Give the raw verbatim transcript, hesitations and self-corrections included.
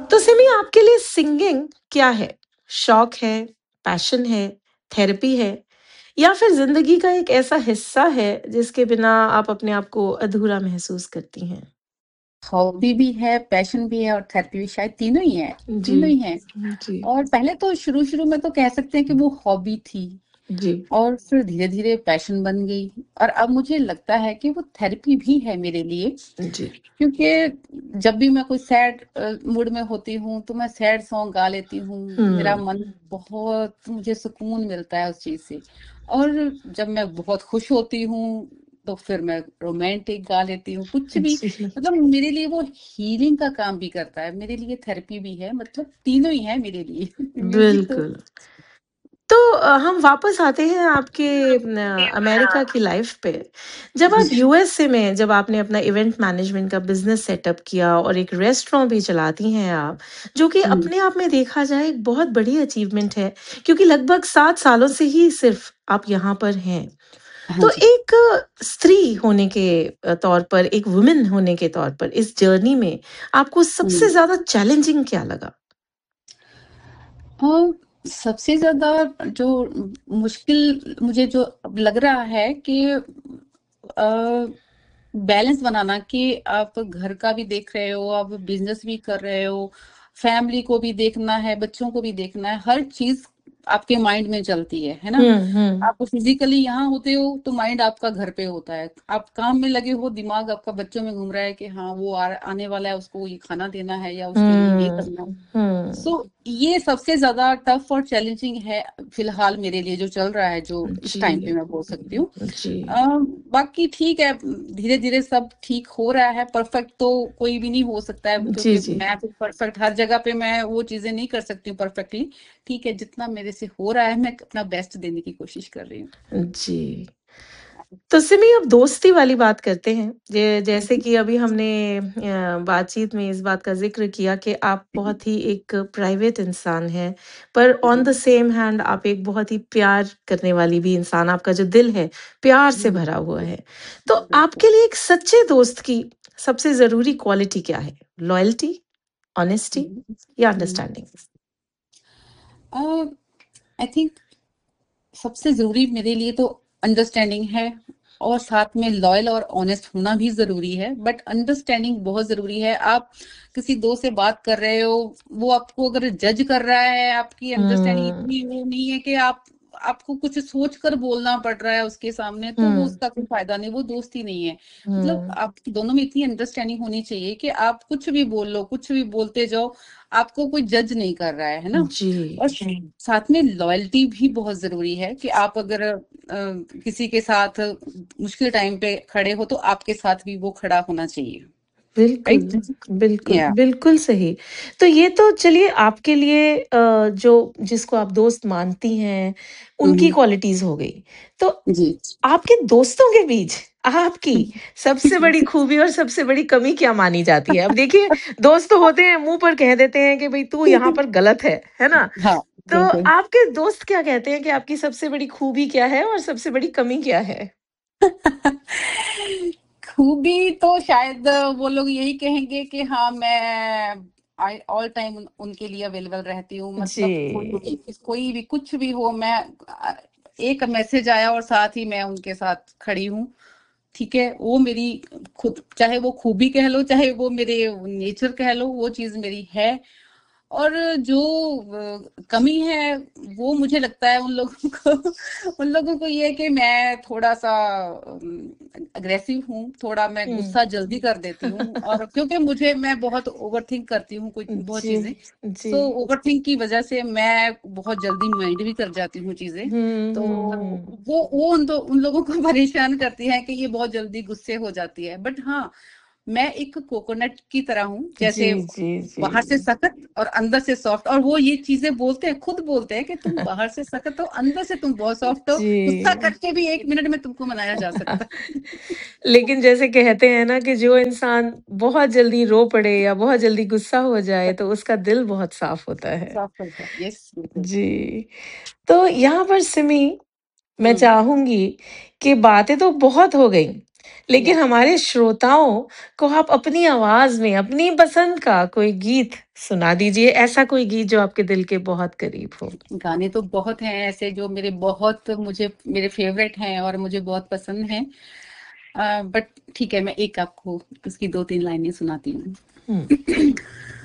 तो सिमी, आपके लिए सिंगिंग क्या है? शौक है, पैशन है, थेरेपी है, या फिर जिंदगी का एक ऐसा हिस्सा है जिसके बिना आप अपने आप को अधूरा महसूस करती हैं? हॉबी भी है, पैशन भी है और थेरेपी भी, शायद तीनों ही है, जी। तीनों ही हैं। जी। और पहले तो शुरू-शुरू में तो कह सकते हैं कि वो हॉबी थी जी। और फिर धीरे-धीरे पैशन बन गई और अब मुझे लगता है कि वो थेरेपी भी है मेरे लिए। जी। क्योंकि जब भी मैं कोई सैड अ, मूड में होती हूँ, तो मैं सैड सॉन्ग गा लेती हूँ। मेरा हम्म। मन बहुत मुझे सुकून मिलता है उस चीज़ से। और जब मैं बहुत खुश होती हूँ, तो फिर मैं रोमांटिक गा लेती हूँ, कुछ भी। जी। मतलब मेरे लिए वो हीलिंग का काम भी करता है, मेरे लिए थेरेपी भी है, मतलब तीनों ही है मेरे लिए। म्यूज़िक तो बिल्कुल। तो अ, हम वापस आते हैं आपके न, अमेरिका की लाइफ पे। जब आप जी, यूएसए में, जब आपने अपना इवेंट मैनेजमेंट का बिजनेस सेटअप किया और एक रेस्टोरेंट भी चलाती हैं आप, जो कि हुँ, अपने आप में देखा जाए एक बहुत बड़ी अचीवमेंट है, क्योंकि लगभग सात सालों से ही सिर्फ आप यहाँ पर हैं। हाँ तो जी। एक अ, स्त्री होने के अ, तौर पर, एक वुमेन होने के तौर पर इस जर्नी में आपको हुँ। सबसे ज्यादा चैलेंजिंग क्या लगा? हाँ, सबसे ज़्यादा जो मुश्किल मुझे जो अब लग रहा है कि अ, बैलेंस बनाना कि आप घर का भी देख रहे हो, आप बिज़नेस भी कर रहे हो, फैमिली को भी देखना है, बच्चों को भी देखना है, हर चीज़ आपके माइंड में चलती है, है ना? हम्म। हम्म। आप फिज़िकली यहाँ होते हो, तो माइंड आपका घर पे होता है। आप काम में लगे हो, दिमाग आपका बच्चों में घूम रहा है कि हाँ, वो आ आने वाला है, उसको ये खाना देना है या उसके लिए ये हम्म। करना है। हम्म। सो ये सबसे ज़्यादा टफ और चैलेंजिंग है फिलहाल मेरे लिए जो चल रहा है, जो इस जी। टाइम पे मैं बोल सकती हूँ। जी। अ, बाकी ठीक है, धीरे-धीरे सब ठीक हो रहा है, परफेक्ट तो कोई भी नहीं हो सकता है जी। क्योंकि जी। मैं तो परफेक्ट हर जगह पे मैं वो चीज़ें नहीं कर सकती हूँ परफेक्टली। ठीक है, जितना मेरे से हो रहा है, मैं अपना बेस्ट देने की कोशिश कर रही हूँ। जी। तो सिमी, अब दोस्ती वाली बात करते हैं। जे हुँ, जैसे हुँ, कि अभी हमने अ, बातचीत में इस बात का ज़िक्र किया कि आप हुँ, बहुत ही एक प्राइवेट इंसान हैं, पर ऑन द सेम हैंड आप एक बहुत ही प्यार करने वाली भी इंसान, आपका जो दिल है, प्यार से हुँ, भरा हुआ है। तो बिल्कुल। आपके लिए एक सच्चे दोस्त की सबसे ज़रूरी क्वालिटी क्या है? लॉयल्टी, हुँ, ऑनेस्टी हुँ, या हुँ। अंडरस्टैंडिंग? अ, आई थिंक सबसे ज़रूरी मेरे लिए तो अंडरस्टैंडिंग है और साथ में लॉयल और ऑनेस्ट होना भी ज़रूरी है, बट अंडरस्टैंडिंग बहुत ज़रूरी है। आप किसी दोस्त से बात कर रहे हो, वो आपको अगर जज कर रहा है, आपकी अंडरस्टैंडिंग हुँ। इतनी वो नहीं है कि आप आपको कुछ सोच कर बोलना पड़ रहा है उसके सामने, तो वो हुँ। उसका कोई फ़ायदा नहीं, वो दोस्ती नहीं है। मतलब हुँ। आप दोनों में इतनी अंडरस्टैंडिंग होनी चाहिए कि आप कुछ भी बोल लो, कुछ भी बोलते जाओ, आपको कोई जज नहीं कर रहा है, है ना? जी। और साथ में लॉयल्टी भी बहुत ज़रूरी है कि आप अगर अ, किसी के साथ मुश्किल टाइम पे खड़े हो, तो आपके साथ भी वो खड़ा होना चाहिए, बिल्कुल, राइट? बिल्कुल, या बिल्कुल सही। तो ये तो चलिए आपके लिए अ, जो जिसको आप दोस्त मानती हैं, उनकी हुँ, क्वालिटीज़ हो गई। तो जी। आपके दोस्तों के बीच आपकी सबसे बड़ी खूबी और सबसे बड़ी कमी क्या मानी जाती है? अब देखिए, दोस्त तो होते हैं, मुँह पर कह देते हैं कि भई तू यहाँ पर गलत है, है ना? हाँ, तो बिल्कुल। आपके दोस्त क्या कहते हैं कि आपकी सबसे बड़ी खूबी क्या है और सबसे बड़ी कमी क्या है? खूबी तो शायद वो लोग यही कहेंगे कि हाँ, मैं आई ऑल टाइम उन उनके लिए अवेलेबल रहती हूँ। मतलब कोई जी। भी कोई भी कुछ भी हो, मैं अ, एक मैसेज आया और साथ ही मैं उनके साथ खड़ी हूँ। ठीक है? वो मेरी खुद, चाहे वो खूबी कह लो, चाहे वो मेरे नेचर कह लो, वो चीज़ मेरी है। और जो अ, कमी है, वो मुझे लगता है उन लोगों को उन लोगों को ये है कि मैं थोड़ा-सा अम, अग्रेसिव हूँ, थोड़ा मैं हुँ। गुस्सा जल्दी कर देती हूँ और क्योंकि मुझे मैं बहुत ओवरथिंक करती हूँ कुछ बहुत जी। चीज़ें। जी। सो ओवरथिंक की वजह से मैं बहुत जल्दी माइंड भी कर जाती हूँ चीज़ें। हुँ। तो हुँ। हुँ। वो वो उन दो उन लोगों को परेशान करती है कि ये बहुत जल्दी गुस्से हो जाती है। बट हाँ, मैं एक कोकोनट की तरह हूँ, जी। जैसे जी। जी। बाहर से सख्त और अंदर से सॉफ्ट, और वो ये चीज़ें बोलते हैं, खुद बोलते हैं कि तुम बाहर से सख्त हो, अंदर से तुम बहुत सॉफ्ट हो, गुस्सा जी। करके भी एक मिनट में तुमको मनाया जा सकता है। लेकिन जैसे कहते हैं ना कि जो इंसान बहुत जल्दी रो पड़े या बहुत जल्दी गुस्सा हो जाए, तो उसका दिल बहुत साफ होता है। सॉफ्ट होता है, यस, बिल्कुल। जी। तो यहाँ पर सिमी, मैं हुँ, चाहूँगी कि बातें तो बहुत हो गई, लेकिन यस। हमारे श्रोताओं को आप अपनी आवाज में अपनी पसंद का कोई गीत सुना दीजिए, ऐसा कोई गीत जो आपके दिल के बहुत करीब हो। गाने तो बहुत हैं ऐसे जो मेरे बहुत मुझे मेरे फेवरेट हैं और मुझे बहुत पसंद हैं, बट ठीक है, मैं एक आपको उसकी दो तीन लाइनें सुनाती हूँ। हम्म।